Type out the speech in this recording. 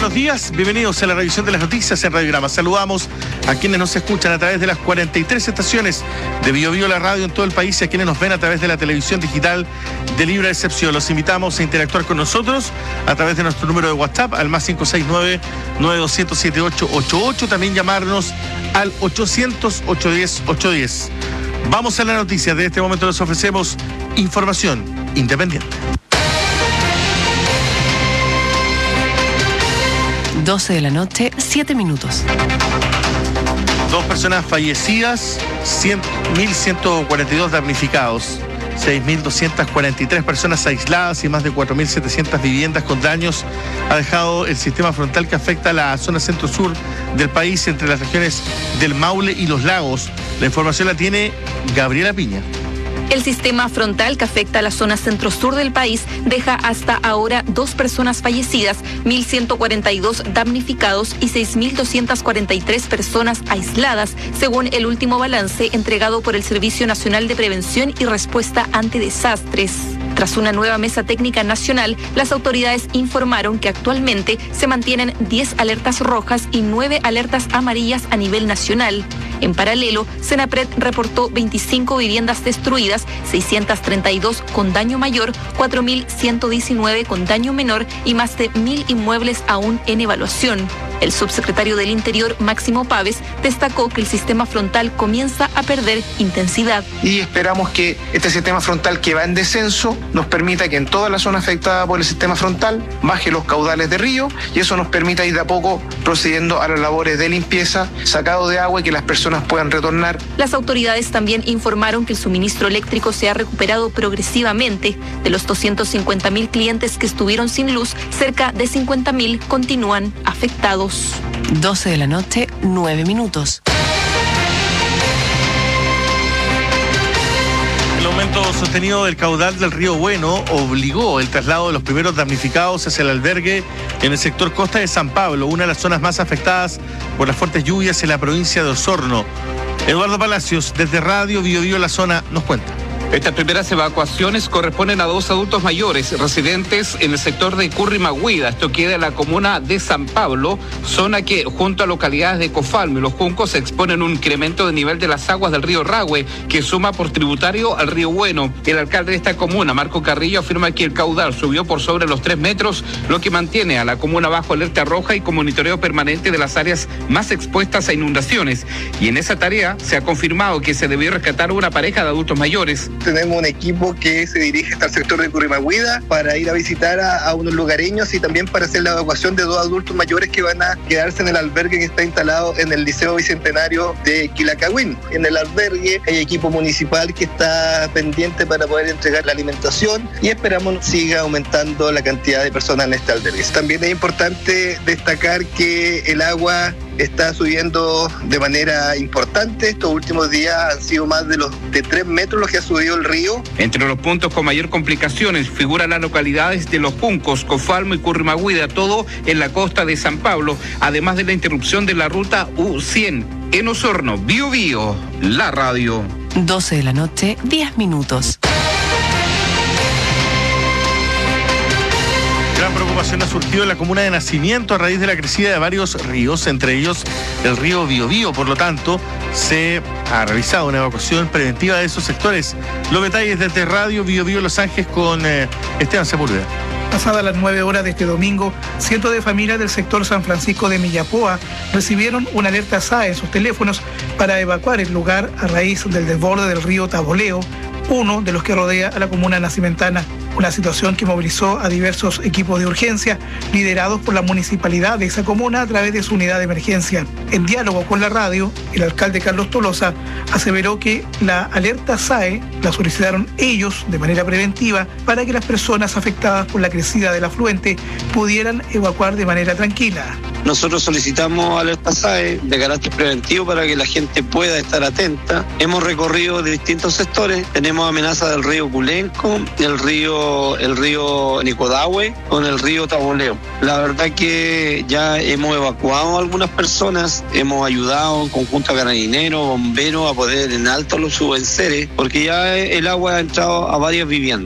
buenos días, bienvenidos a la revisión de las noticias en Radiograma. Saludamos a quienes nos escuchan a través de las 43 estaciones de BioBio La Radio en todo el país y a quienes nos ven a través de la televisión digital de libre excepción. Los invitamos a interactuar con nosotros a través de nuestro número de WhatsApp al más 569-9200-7888. También llamarnos al 800-810-810. Vamos a la noticia. De este momento les ofrecemos información independiente. 12 de la noche, 7 minutos. 2 personas fallecidas, 1.142 damnificados, 6.243 personas aisladas y más de 4.700 viviendas con daños ha dejado el sistema frontal que afecta a la zona centro-sur del país, entre las regiones del Maule y los Lagos. La información la tiene Gabriela Piña. El sistema frontal que afecta a la zona centro-sur del país deja hasta ahora 2 personas fallecidas, 1.142 damnificados y 6.243 personas aisladas, según el último balance entregado por el Servicio Nacional de Prevención y Respuesta ante Desastres. Tras una nueva mesa técnica nacional, las autoridades informaron que actualmente se mantienen 10 alertas rojas y 9 alertas amarillas a nivel nacional. En paralelo, Senapred reportó 25 viviendas destruidas, 632 con daño mayor, 4.119 con daño menor y más de 1.000 inmuebles aún en evaluación. El subsecretario del Interior, Máximo Pávez, destacó que el sistema frontal comienza a perder intensidad. Y esperamos que este sistema frontal que va en descenso nos permita que en toda la zona afectada por el sistema frontal baje los caudales de río y eso nos permita ir de a poco procediendo a las labores de limpieza, sacado de agua y que las personas puedan retornar. Las autoridades también informaron que el suministro eléctrico se ha recuperado progresivamente. De los 250.000 clientes que estuvieron sin luz, cerca de 50.000 continúan afectados. 12 de la noche, 9 minutos. El aumento sostenido del caudal del río Bueno obligó el traslado de los primeros damnificados hacia el albergue en el sector Costa de San Pablo, una de las zonas más afectadas por las fuertes lluvias en la provincia de Osorno. Eduardo Palacios, desde Radio BioBio La Zona, nos cuenta. Estas primeras evacuaciones corresponden a 2 adultos mayores residentes en el sector de Currimahuida. Esto queda en la comuna de San Pablo, zona que junto a localidades de Cofalmo y Los Juncos se exponen un incremento de nivel de las aguas del río Rahue, que suma por tributario al río Bueno. El alcalde de esta comuna, Marco Carrillo, afirma que el caudal subió por sobre los 3 metros, lo que mantiene a la comuna bajo alerta roja y con monitoreo permanente de las áreas más expuestas a inundaciones. Y en esa tarea se ha confirmado que se debió rescatar una pareja de adultos mayores. Tenemos un equipo que se dirige hasta el sector de Currimahuida para ir a visitar a unos lugareños y también para hacer la evacuación de 2 adultos mayores que van a quedarse en el albergue que está instalado en el Liceo Bicentenario de Quilacagüín. En el albergue hay equipo municipal que está pendiente para poder entregar la alimentación y esperamos siga aumentando la cantidad de personas en este albergue. También es importante destacar que el agua está subiendo de manera importante. Estos últimos días han sido más de 3 metros los que ha subido el río. Entre los puntos con mayor complicaciones figuran las localidades de Los Juncos, Cofalmo y Currimahuida, todo en la costa de San Pablo, además de la interrupción de la ruta U100 en Osorno. BioBio, la radio. 12 de la noche, 10 minutos. Gran preocupación ha surgido en la comuna de Nacimiento a raíz de la crecida de varios ríos, entre ellos el río Biobío. Por lo tanto, se ha realizado una evacuación preventiva de esos sectores. Los detalles desde Radio BioBio Los Ángeles con Esteban Sepúlveda. Pasadas las 9 horas de este domingo, cientos de familias del sector San Francisco de Millapoa recibieron una alerta SAE en sus teléfonos para evacuar el lugar a raíz del desborde del río Taboleo, uno de los que rodea a la comuna nacimentana. Una situación que movilizó a diversos equipos de urgencia liderados por la municipalidad de esa comuna a través de su unidad de emergencia. En diálogo con la radio, el alcalde Carlos Tolosa aseveró que la alerta SAE la solicitaron ellos de manera preventiva para que las personas afectadas por la crecida del afluente pudieran evacuar de manera tranquila. Nosotros solicitamos alerta SAE de carácter preventivo para que la gente pueda estar atenta. Hemos recorrido de distintos sectores. Tenemos amenaza del río Culenco, el río Nicodahue, con el río Taboleo. La verdad que ya hemos evacuado a algunas personas, hemos ayudado en conjunto a carabineros, bomberos a poder en alto los subenseres, porque ya el agua ha entrado a varias viviendas.